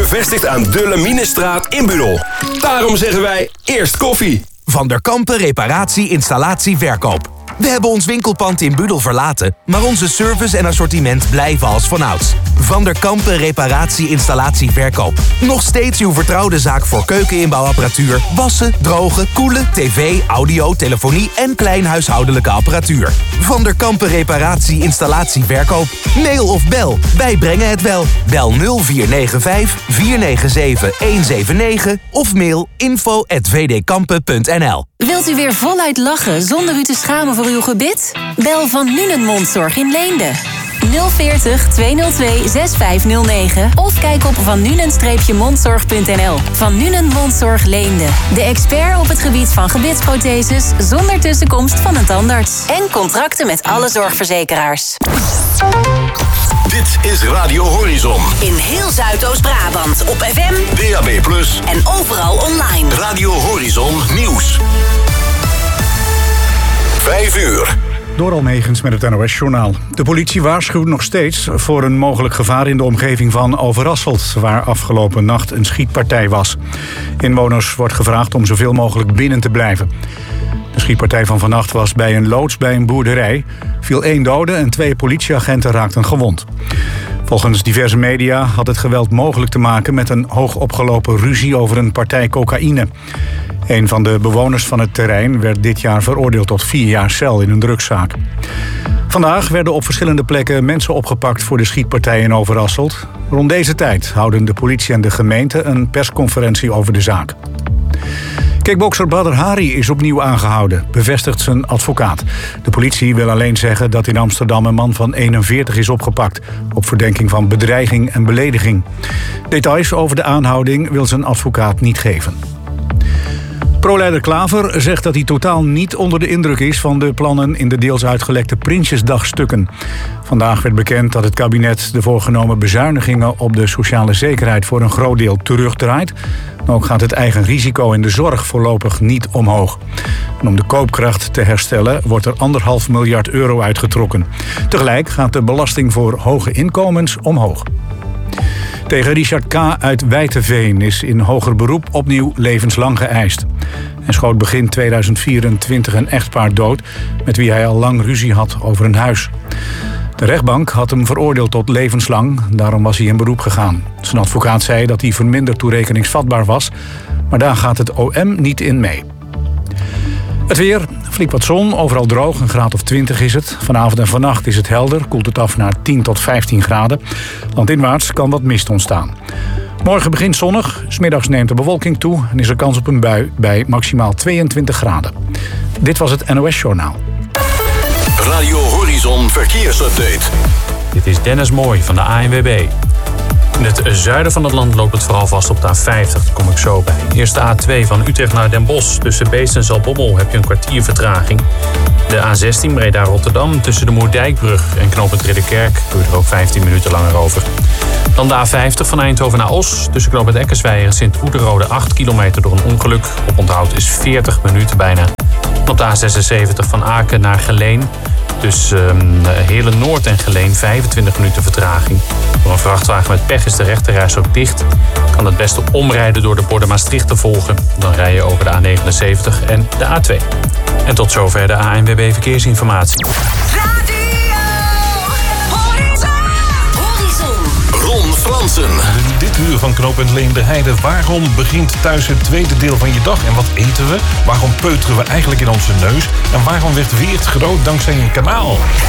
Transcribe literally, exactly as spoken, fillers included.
Gevestigd aan de Laminestraat in Budel. Daarom zeggen wij eerst koffie. Van der Kampen Reparatie, Installatie, Verkoop. We hebben ons winkelpand in Budel verlaten, maar onze service en assortiment blijven als vanouds. Van der Kampen Reparatie, Installatie, Verkoop. Nog steeds uw vertrouwde zaak voor keukeninbouwapparatuur, wassen, drogen, koelen, tv, audio, telefonie en kleinhuishoudelijke apparatuur. Van der Kampen Reparatie, Installatie, Verkoop. Mail of bel, wij brengen het wel. Bel nul vier negen vijf, vier negen zeven, een zeven negen of mail info at v d kampen punt n l. Wilt u weer voluit lachen zonder u te schamen voor uw gebit? Bel Van Nuenen Mondzorg in Leende. nul veertig, tweehonderdtwee, zes vijf nul negen of kijk op van nuenen mondzorg punt n l. Van Nuenen Mondzorg Leende. De expert op het gebied van gebitsprotheses zonder tussenkomst van een tandarts. En contracten met alle zorgverzekeraars. Dit is Radio Horizon. In heel Zuidoost-Brabant op F M, D A B plus, en overal online. Radio Horizon Nieuws. Vijf uur. Door Almegens met het N O S-journaal. De politie waarschuwt nog steeds voor een mogelijk gevaar in de omgeving van Overasselt, waar afgelopen nacht een schietpartij was. Inwoners wordt gevraagd om zoveel mogelijk binnen te blijven. De schietpartij van vannacht was bij een loods bij een boerderij. Viel één dode en twee politieagenten raakten gewond. Volgens diverse media had het geweld mogelijk te maken met een hoogopgelopen ruzie over een partij cocaïne. Een van de bewoners van het terrein werd dit jaar veroordeeld tot vier jaar cel in een drugszaak. Vandaag werden op verschillende plekken mensen opgepakt voor de schietpartij in Overasselt. Rond deze tijd houden de politie en de gemeente een persconferentie over de zaak. Kickbokser Badr Hari is opnieuw aangehouden, bevestigt zijn advocaat. De politie wil alleen zeggen dat in Amsterdam een man van eenenveertig is opgepakt, op verdenking van bedreiging en belediging. Details over de aanhouding wil zijn advocaat niet geven. Pro-leider Klaver zegt dat hij totaal niet onder de indruk is van de plannen in de deels uitgelekte Prinsjesdagstukken. Vandaag werd bekend dat het kabinet de voorgenomen bezuinigingen op de sociale zekerheid voor een groot deel terugdraait. Ook gaat het eigen risico in de zorg voorlopig niet omhoog. En om de koopkracht te herstellen wordt er anderhalf miljard euro uitgetrokken. Tegelijk gaat de belasting voor hoge inkomens omhoog. Tegen Richard K. uit Wijteveen is in hoger beroep opnieuw levenslang geëist. Hij schoot begin tweeduizend vierentwintig een echtpaar dood met wie hij al lang ruzie had over een huis. De rechtbank had hem veroordeeld tot levenslang, daarom was hij in beroep gegaan. Zijn advocaat zei dat hij verminderd toerekeningsvatbaar was, maar daar gaat het O M niet in mee. Het weer, flink wat zon, overal droog, een graad of twintig is het. Vanavond en vannacht is het helder, koelt het af naar tien tot vijftien graden. Landinwaarts kan wat mist ontstaan. Morgen begint zonnig, 's middags neemt de bewolking toe en is er kans op een bui bij maximaal tweeëntwintig graden. Dit was het N O S-journaal. Radio Horizon Verkeersupdate. Dit is Dennis Mooij van de A N W B. In het zuiden van het land loopt het vooral vast op de A vijftig, daar kom ik zo bij. Eerst de A twee van Utrecht naar Den Bosch. Tussen Beest en Zaltbommel heb je een kwartier vertraging. De A zestien Breda-Rotterdam tussen de Moerdijkbrug en knooppunt Ridderkerk doe je er ook vijftien minuten langer over. Dan de A vijftig van Eindhoven naar Os. Tussen knooppunt Eckersweijer en Sint-Oederode acht kilometer door een ongeluk. Op onthoud is veertig minuten bijna. En op de A zesenzeventig van Aken naar Geleen. Tussen um, Heerlen Noord en Geleen vijfentwintig minuten vertraging. Door een vrachtwagen met pech is de rechterreis ook dicht. Kan het beste omrijden door de borden Maastricht te volgen. Dan rij je over de A negenenzeventig en de A twee. En tot zover de A N W B Verkeersinformatie. Ron Fransen. Dit uur van knooppunt Leende Heide. Waarom begint thuis het tweede deel van je dag? En wat eten we? Waarom peuteren we eigenlijk in onze neus? En waarom werd Weert groot dankzij een kanaal?